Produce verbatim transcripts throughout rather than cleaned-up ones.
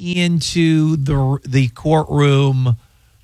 into the the courtroom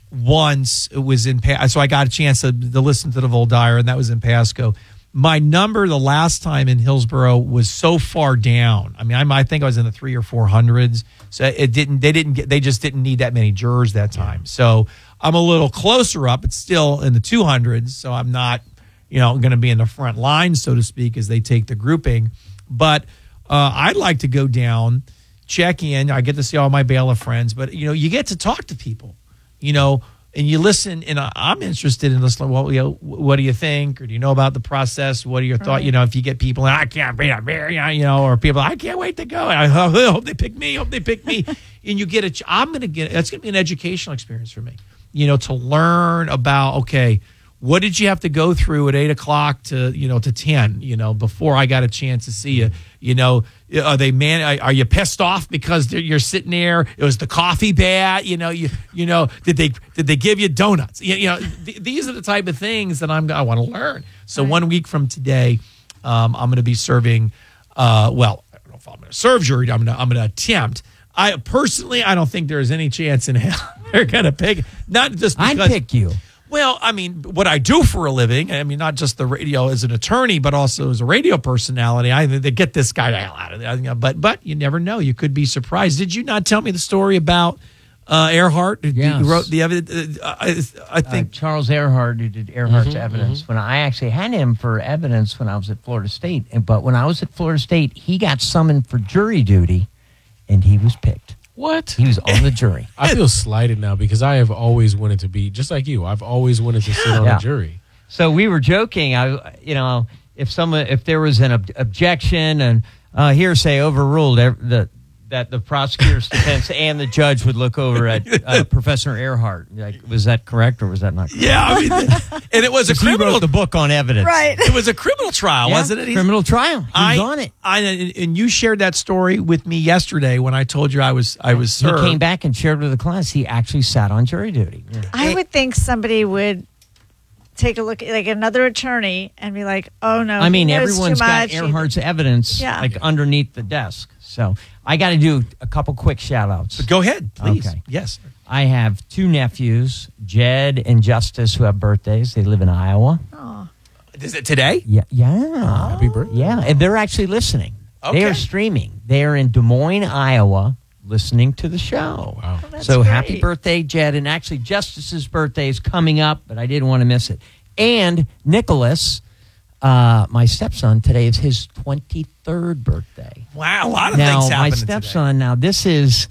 once. It was in so I got a chance to, to listen to the Voldire, and that was in Pasco. My number the last time in Hillsborough was so far down. I mean, I, I think I was in the three or four hundreds. So it didn't. They didn't get. They just didn't need that many jurors that time. So I'm a little closer up. It's still in the two hundreds. So I'm not, you know, going to be in the front line, so to speak, as they take the grouping. But uh, I'd like to go down, check in. I get to see all my bailiff friends. But you know, you get to talk to people. You know. And you listen, and I'm interested in listening. Well, you know, what do you think, or do you know about the process? What are your thoughts? Right. You know, if you get people, I can't be a mayor, you know, or people, I can't wait to go. I hope they pick me. Hope they pick me. And you get a. I'm going to get. That's going to be an educational experience for me. You know, to learn about okay, what did you have to go through at eight o'clock to you know to ten? You know, before I got a chance to see you. You know, are they man? Are you pissed off because you're sitting there? It was the coffee bad. You know, you you know, did they did they give you donuts? You, you know, th- these are the type of things that I'm I want to learn. So right. One week from today, um, I'm going to be serving. Uh, well, I don't know if I'm going to serve jury. I'm going to I'm going to attempt. I personally, I don't think there's any chance in hell they're going to pick. Not just because I'd pick you. Well, I mean, what I do for a living, I mean, not just the radio as an attorney, but also as a radio personality. I they get this guy out of there. But but you never know. You could be surprised. Did you not tell me the story about uh, Earhart? Yes. You wrote the evidence. Uh, I, I think uh, Charles Earhart, who did Earhart's mm-hmm, evidence. Mm-hmm. When I actually had him for evidence when I was at Florida State, but when I was at Florida State, he got summoned for jury duty, and he was picked. What? He was on the jury. I feel slighted now because I have always wanted to be, just like you, I've always wanted to sit on yeah. a jury. So we were joking, I, you know, if someone, if there was an ob- objection and uh, hearsay overruled, ev- the, that the prosecutor's defense and the judge would look over at uh, Professor Earhart. Like, was that correct or was that not correct? Yeah, I mean, and it was a criminal. He wrote the book on evidence. Right. It was a criminal trial, yeah, wasn't it? He's, criminal trial. He I, was on it. I, and you shared that story with me yesterday when I told you I was I was served. He came back and shared with the class. He actually sat on jury duty. Yeah. I would think somebody would take a look, like another attorney, and be like, "Oh no!" I mean, he knows everyone's too got much. Earhart's evidence, Yeah. like underneath the desk. So I got to do a couple quick shout-outs. Go ahead, please. Okay. Yes. I have two nephews, Jed and Justice, who have birthdays. They live in Iowa. Oh. Is it today? Yeah, yeah. Happy birthday. Yeah, and they're actually listening. Okay. They are streaming. They are in Des Moines, Iowa, listening to the show. Wow. Oh, that's So great. happy birthday, Jed. And actually, Justice's birthday is coming up, but I didn't want to miss it. And Nicholas, uh, my stepson, today is his twenty-third birthday. Wow, a lot of Now, things my happening stepson, now this is,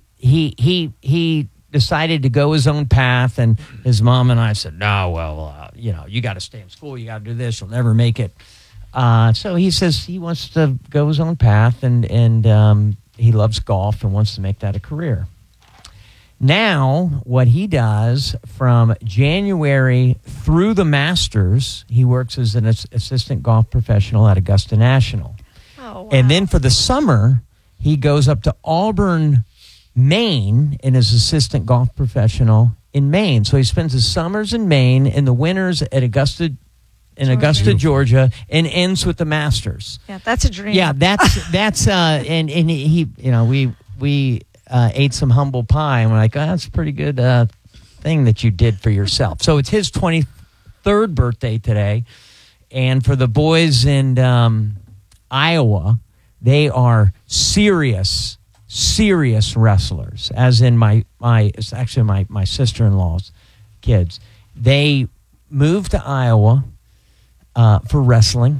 he he he decided to go his own path, and his mom and I said, no, well, uh, you know, you got to stay in school, you got to do this, you'll never make it. Uh, so he says he wants to go his own path, and, and um, he loves golf and wants to make that a career. Now, what he does from January through the Masters, he works as an ass- assistant golf professional at Augusta National. Oh, wow. And then for the summer, he goes up to Auburn, Maine, and is assistant golf professional in Maine. So he spends his summers in Maine and the winters at Augusta, in Georgia. Augusta, Georgia, and ends with the Masters. Yeah, that's a dream. Yeah, that's that's uh, and and he, you know, we we uh, ate some humble pie, and we're like, oh, that's a pretty good uh, thing that you did for yourself. So it's his twenty-third birthday today, and for the boys in um, Iowa, they are serious, serious wrestlers. As in my my, it's actually my my sister-in-law's kids. They moved to Iowa uh, for wrestling.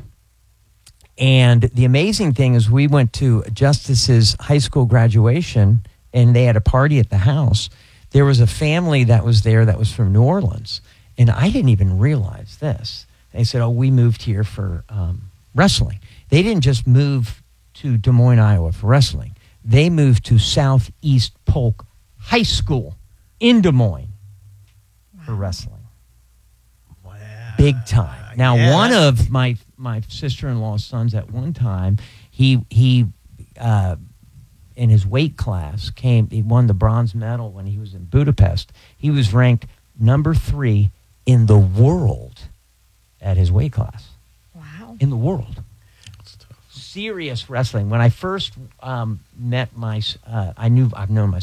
And the amazing thing is we went to Justice's high school graduation, and they had a party at the house. There was a family that was there that was from New Orleans, and I didn't even realize this. They said, oh, we moved here for um, wrestling. They didn't just move to Des Moines, Iowa for wrestling. They moved to Southeast Polk High School in Des Moines wow. for wrestling. Wow. Big time. Now, yeah, one that's... of my my sister-in-law's sons at one time, he he uh, in his weight class came. He won the bronze medal when he was in Budapest. He was ranked number three in the world at his weight class. Wow. In the world. Serious wrestling. When I first um, met my, uh, I knew I've known my